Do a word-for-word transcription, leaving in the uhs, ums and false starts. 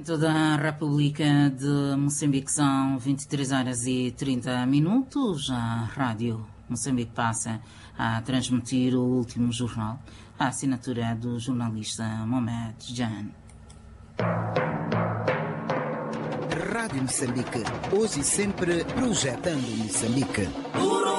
Em toda a República de Moçambique são vinte e três horas e trinta minutos. A Rádio Moçambique passa a transmitir o último jornal. A assinatura do jornalista Mohamed Jan. Rádio Moçambique, hoje e sempre projetando Moçambique.